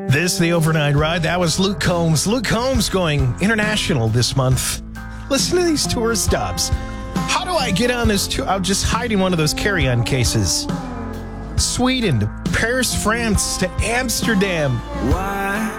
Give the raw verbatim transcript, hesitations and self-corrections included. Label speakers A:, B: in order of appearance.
A: This, the overnight ride. That was Luke Combs. Luke Combs going international this month. Listen to these tour stops. How do I get on this tour? I'll just hide in one of those carry-on cases. Sweden to Paris, France to Amsterdam.
B: Why